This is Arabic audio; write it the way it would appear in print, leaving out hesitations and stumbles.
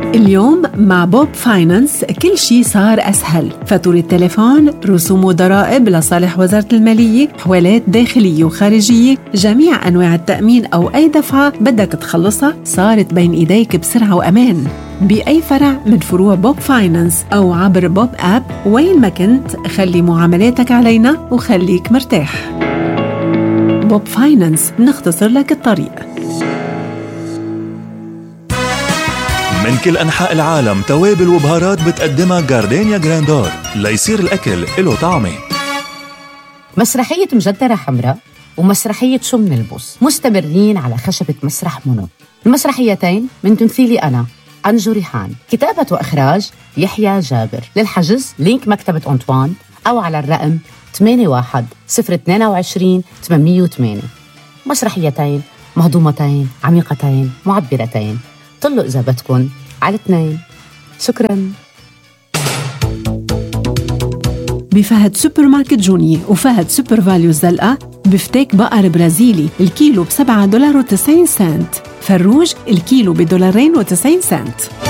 اليوم مع بوب فاينانس كل شيء صار أسهل. فاتورة التليفون، رسوم وضرائب لصالح وزارة المالية، حوالات داخلية وخارجية، جميع أنواع التأمين أو أي دفعة بدك تخلصها صارت بين إيديك بسرعة وأمان بأي فرع من فروع بوب فاينانس أو عبر بوب آب. وين ما كنت خلي معاملاتك علينا وخليك مرتاح. بوب فاينانس نختصر لك الطريق. من كل أنحاء العالم توابل وبهارات بتقدمها جاردينيا جراندور ليصير الأكل له طعمة. مسرحية مجدرة حمراء ومسرحية شو منلبس مستمرين على خشبة مسرح منى. المسرحيتين من تمثيلي أنا أنجو ريحان، كتابة وإخراج يحيى جابر. للحجز لينك مكتبة أنطوان أو على الرقم 81-022-808. مسرحيتين مهضومتين عميقتين معبرتين. طلوا إذا بدكن على 2. شكراً. بفهد سوبر ماركت جوني وفهد سوبر فاليو الزلقة بفتيك بقر برازيلي الكيلو $7.90. فروج الكيلو $2.90.